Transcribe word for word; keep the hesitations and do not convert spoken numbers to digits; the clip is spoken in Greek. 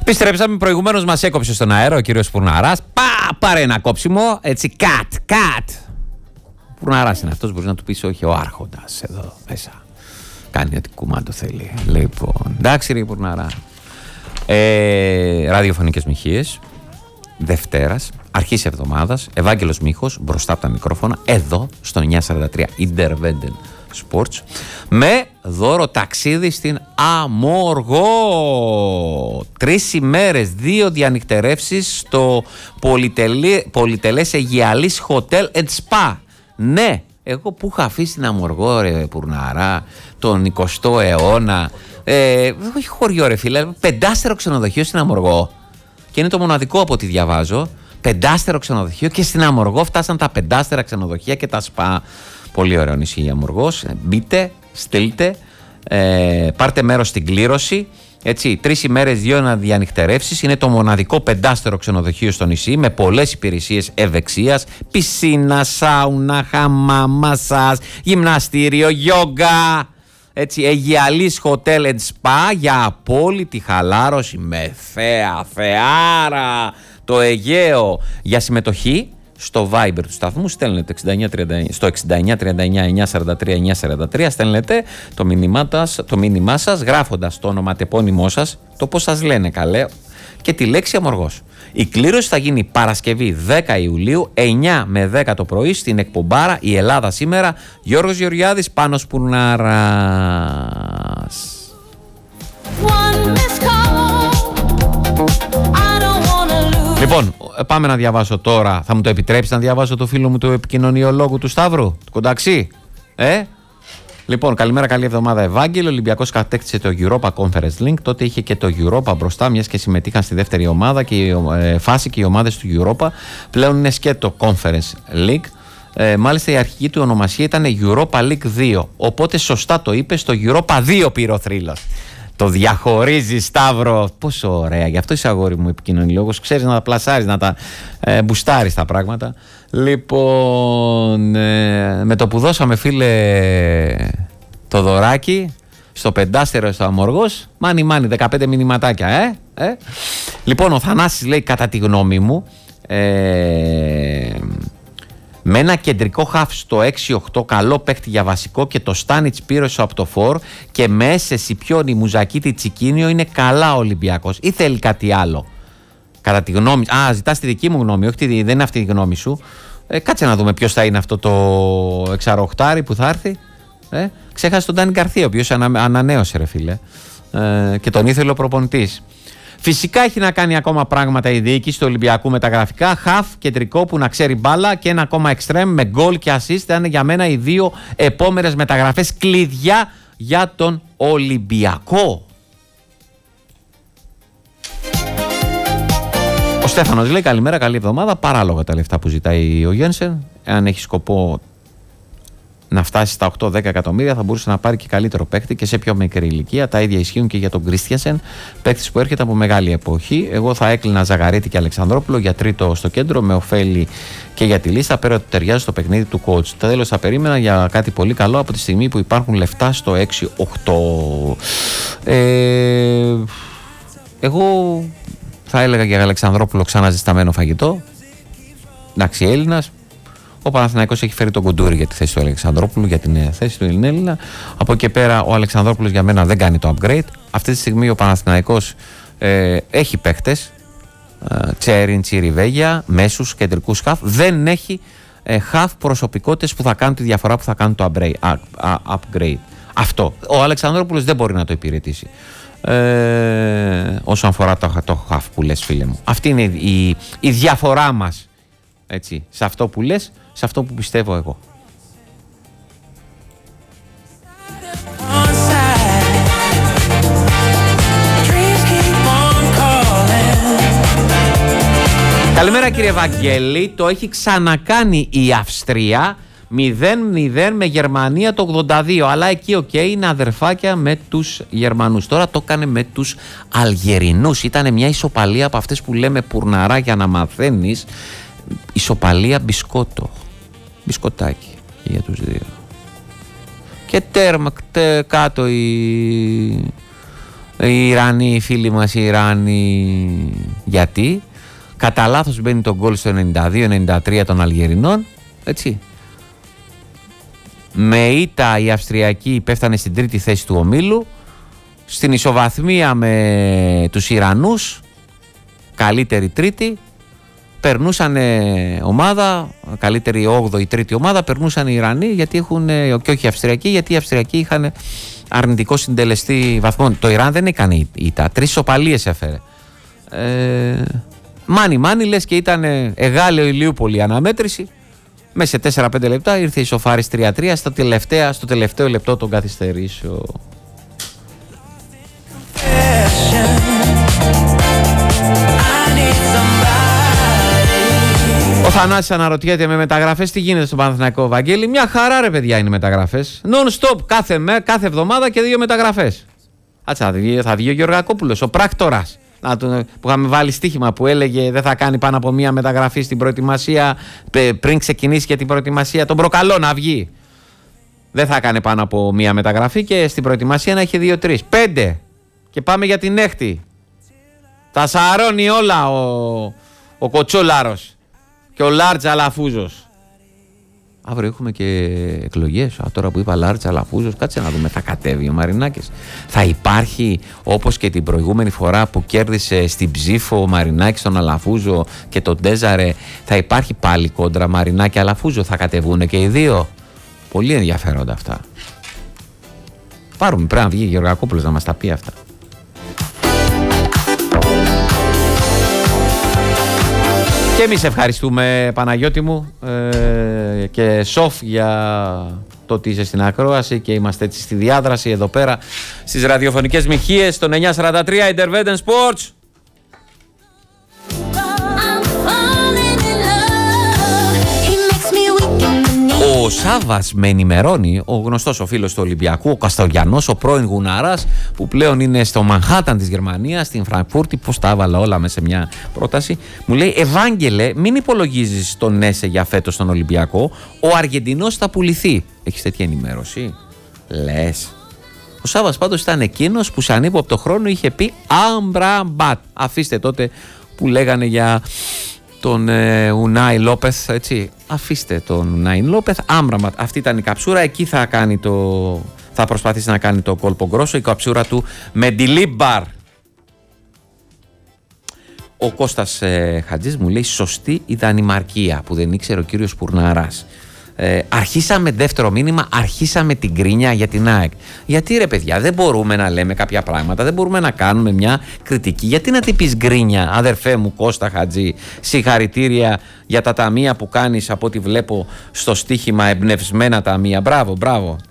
Επιστρέψαμε, προηγουμένως μας έκοψε στον αέρα ο κύριος Πουρναράς. Πά, πάρε ένα κόψιμο, έτσι, κατ, κατ. Πουρναράς είναι αυτός, μπορείς να του πεις όχι ο άρχοντας εδώ μέσα. Κάνει ό,τι κουμάντο θέλει. Λοιπόν, εντάξει ρε Πουρναρά. Ε, ραδιοφωνικές μοιχείες, Δευτέρας, αρχής εβδομάδας, Ευάγγελος Μίχος, μπροστά από τα μικρόφωνα, εδώ στο εννιακόσια σαράντα τρία Independent Sports, με δώρο ταξίδι στην Αμοργό. Τρεις ημέρες, δύο διανυκτερεύσεις στο πολυτελε... πολυτελές Αιγιαλής Hotel and Spa. Ναι, εγώ που είχα αφήσει την Αμοργό ρε Πουρναρά, τον εικοστό αιώνα, ε, όχι χωριό ρε φίλε, πεντάστερο ξενοδοχείο στην Αμοργό. Και είναι το μοναδικό από ό,τι διαβάζω. Πεντάστερο ξενοδοχείο και στην Αμοργό φτάσαν τα πεντάστερα ξενοδοχεία και τα σπα. Πολύ ωραίο νησί η Αμοργός. Μπείτε, στείλτε, ε, πάρτε μέρος στην κλήρωση. Έτσι, τρεις ημέρες, δύο αναδιανυκτερεύσεις. Είναι το μοναδικό πεντάστερο ξενοδοχείο στο νησί με πολλές υπηρεσίες ευεξίας. Πισίνα, σάουνα, χαμά, μασάζ, γυμναστήριο, γιόγκα. Έτσι, Αιγιαλής Hotel and Spa για απόλυτη χαλάρωση με θέα, θεάρα, το Αιγαίο. Για συμμετοχή στο Viber του σταθμού στέλνετε εξήντα εννιά τριάντα εννιά, στο εξήντα εννιά τριάντα εννιά εννιακόσια σαράντα τρία εννιακόσια σαράντα τρία, στέλνετε το μήνυμά, το μήνυμά σας γράφοντας το ονοματεπώνυμό σας, το πώς σας λένε καλέ και τη λέξη Αμοργός. Η κλήρωση θα γίνει Παρασκευή δέκα Ιουλίου εννιά με δέκα το πρωί στην εκπομπάρα Η Ελλάδα Σήμερα. Γιώργος Γεωργιάδης, Πάνος Πουρναράς. Λοιπόν, πάμε να διαβάσω τώρα. Θα μου το επιτρέψει να διαβάσω το φίλο μου του επικοινωνιολόγου του Σταύρου, του Κονταξή. Ε? Λοιπόν, καλημέρα, καλή εβδομάδα Ευάγγελο. Ο Ολυμπιακός κατέκτησε το Europa Conference League. Τότε είχε και το Europa μπροστά, μιας και συμμετείχαν στη δεύτερη ομάδα και η ε, φάση και οι ομάδες του Europa. Πλέον είναι σκέτο Conference League. Ε, μάλιστα η αρχική του ονομασία ήταν Europa League δύο. Οπότε σωστά το είπε, στο Europa δύο πήρε ο θρύλος. Το διαχωρίζει, Σταύρο. Πόσο ωραία. Γι' αυτό είσαι αγόρι μου επικοινωνιολόγος. Ξέρεις να τα πλασάρεις, να τα ε, μπουστάρεις τα πράγματα. Λοιπόν, ε, με το που δώσαμε φίλε το δωράκι στο πεντάστερο στο Αμοργός, μάνι μάνι, δεκαπέντε μηνυματάκια, ε, ε. Λοιπόν, ο Θανάσης λέει, κατά τη γνώμη μου, ε, με ένα κεντρικό χαφ στο έξι οκτώ, καλό παίχτη για βασικό, και το Στάνιτς Πύρωσο από το φορ, και με έσεση Πιόνι, Μουζακίτη, Τσικίνιο, είναι καλά ο Ολυμπιακός. Ή θέλει κάτι άλλο? Κατά τη γνώμη. Α, ζητάς τη δική μου γνώμη, όχι, δεν είναι αυτή η γνώμη σου. Ε, κάτσε να δούμε ποιος θα είναι αυτό το εξαροχτάρι που θα έρθει. Ε, ξέχασε τον Ντάνι Γκαρθία, ο οποίος ανα, ανανέωσε, ρε φίλε. Ε, και τον ήθελε ο προπονητής. Φυσικά έχει να κάνει ακόμα πράγματα η διοίκηση του Ολυμπιακού μεταγραφικά. Χαφ, κεντρικό που να ξέρει μπάλα, και ένα ακόμα εξτρέμ με γκολ και assist. Θα είναι για μένα οι δύο επόμενες μεταγραφές κλειδιά για τον Ολυμπιακό. Ο Στέφανος λέει, καλημέρα, καλή εβδομάδα. Παράλογα τα λεφτά που ζητάει ο Γένσεν. Εάν έχει σκοπό να φτάσει στα οκτώ δέκα εκατομμύρια, θα μπορούσε να πάρει και καλύτερο παίκτη και σε πιο μικρή ηλικία. Τα ίδια ισχύουν και για τον Κρίστιανσεν, παίκτη που έρχεται από μεγάλη εποχή. Εγώ θα έκλεινα Ζαγαρίτη και Αλεξανδρόπουλο για τρίτο στο κέντρο, με ωφέλη και για τη λίστα, πέρα ότι ταιριάζει στο παιχνίδι του coach. Τέλος, θα περίμενα για κάτι πολύ καλό από τη στιγμή που υπάρχουν λεφτά στο έξι οκτώ. Ε, εγώ θα έλεγα για Αλεξανδρόπουλο ξαναζεσταμένο φαγητό. Εντάξει, Έλληνας. Ο Παναθηναϊκός έχει φέρει τον Κουντούρη για τη θέση του Αλεξανδρόπουλου, για την θέση του Ελληνέλληνα. Από εκεί πέρα ο Αλεξανδρόπουλος για μένα δεν κάνει το upgrade. Αυτή τη στιγμή ο Παναθηναϊκός ε, έχει παίχτες, ε, Τσέριν, Τσιριβέγια, μέσους, κεντρικούς χαφ. Δεν έχει ε, χαφ προσωπικότητες που θα κάνουν τη διαφορά, που θα κάνουν το upgrade. Α, α, upgrade. Αυτό. Ο Αλεξανδρόπουλος δεν μπορεί να το υπηρετήσει. Ε, όσον αφορά το, το χαφ που λες, φίλε μου. Αυτή είναι η, η διαφορά μας. Έτσι, σε αυτό που λες, σε αυτό που πιστεύω εγώ. Καλημέρα κύριε Βαγγέλη. Το έχει ξανακάνει η Αυστρία μηδέν μηδέν με Γερμανία το ογδόντα δύο, αλλά εκεί οκ, okay, είναι αδερφάκια με τους Γερμανούς. Τώρα το έκανε με τους Αλγερινούς. Ήταν μια ισοπαλία από αυτές που λέμε Πουρναρά για να μαθαίνεις. Ισοπαλία μπισκότο. Μπισκοτάκι για τους δύο. Και τέρμα τε, κάτω η, Οι Ιρανοί, οι φίλοι μας οι Ιρανοί, γιατί κατά λάθος μπαίνει το γκολ στο ενενήντα δύο ενενήντα τρία των Αλγερινών, έτσι. Με ήττα οι Αυστριακοί πέφτανε στην τρίτη θέση του ομίλου. Στην ισοβαθμία με τους Ιρανούς, καλύτερη τρίτη, περνούσαν ομάδα, καλύτερη όγδοη τρίτη ομάδα, περνούσαν οι Ιρανοί γιατί έχουν, και όχι οι Αυστριακοί, γιατί οι Αυστριακοί είχαν αρνητικό συντελεστή βαθμών. Το Ιράν δεν έκανε ήττα, τρεις ισοπαλίες έφερε. Ε, μάνι μάνι λες και ήταν εγάλεο Ηλιούπολη αναμέτρηση. Μέσα σε τέσσερα πέντε λεπτά ήρθε η σοφάρις τρία τρία στο, στο τελευταίο λεπτό των καθυστερήσεων. Ο Θανάσης αναρωτιέται με μεταγραφές τι γίνεται στο Παναθηναϊκό, Βαγγέλη. Μια χαρά ρε παιδιά είναι οι μεταγραφές. Non-stop κάθε, με, κάθε εβδομάδα και δύο μεταγραφές. Άτσα, θα βγει, θα βγει ο Γεωργακόπουλος, ο πράκτορας. Να, που είχαμε βάλει στοίχημα που έλεγε δεν θα κάνει πάνω από μία μεταγραφή στην προετοιμασία πριν ξεκινήσει και την προετοιμασία. Τον προκαλώ να βγει. Δεν θα κάνει πάνω από μία μεταγραφή και στην προετοιμασία να έχει δύο-τρεις. Πέντε. Και πάμε για την έκτη. Τα σαρώνει όλα ο, ο Κοτσόλαρος και ο Λάρτς Αλαφούζος. Αύριο έχουμε και εκλογές. Α, τώρα που είπα Λάρτς Αλαφούζος, κάτσε να δούμε, θα κατέβει ο Μαρινάκης. Θα υπάρχει όπως και την προηγούμενη φορά που κέρδισε στην ψήφο ο Μαρινάκης τον Αλαφούζο και τον Ντέζαρε, θα υπάρχει πάλι κόντρα Μαρινάκη Αλαφούζο, θα κατεβούν και οι δύο. Πολύ ενδιαφέροντα αυτά. Πάρουμε, πρέπει να βγει ο Γεωργακόπουλος να μας τα πει αυτά. Και εμείς ευχαριστούμε, Παναγιώτη μου, ε, και Σοφ για το ότι είσαι στην ακρόαση και είμαστε έτσι στη διάδραση εδώ πέρα στις ραδιοφωνικές μοιχείες των εννιακόσια σαράντα τρία Interveden Sports. Ο Σάβας με ενημερώνει, ο γνωστός ο φίλος του Ολυμπιακού, ο Καστοριανός, ο πρώην Γουναράς, που πλέον είναι στο Μανχάταν της Γερμανίας, στην Φραγκφούρτη, πώς τα έβαλα όλα μέσα σε μια πρόταση. Μου λέει, Ευάγγελε, μην υπολογίζεις τον Έσε για φέτος στον Ολυμπιακό, ο Αργεντινός θα πουληθεί. Έχεις τέτοια ενημέρωση? Λες. Ο Σάβας πάντως ήταν εκείνος που σαν ύποπτο χρόνο είχε πει Αμπραμπάτ. Αφήστε τότε που λέγανε για τον ε, Ουνάι Λόπεθ, έτσι. Αφήστε τον Ουνάι Λόπεθ, Άμπραμπατ. Αυτή ήταν η καψούρα, εκεί θα κάνει το... θα προσπαθήσει να κάνει το κόλπο γκρόσο, η καψούρα του Μεντιλίμπαρ. Ο Κώστας ε, Χατζής μου λέει σωστή η Δανημαρκία που δεν ήξερε ο κύριος Πουρναράς. Ε, αρχίσαμε, δεύτερο μήνυμα, αρχίσαμε την γκρίνια για την ΑΕΚ. Γιατί ρε παιδιά, δεν μπορούμε να λέμε κάποια πράγματα, δεν μπορούμε να κάνουμε μια κριτική. Γιατί να την πεις γκρίνια, αδερφέ μου Κώστα Χατζή? Συγχαρητήρια για τα ταμεία που κάνεις, από ό,τι βλέπω στο στοίχημα, εμπνευσμένα ταμεία. Μπράβο, μπράβο.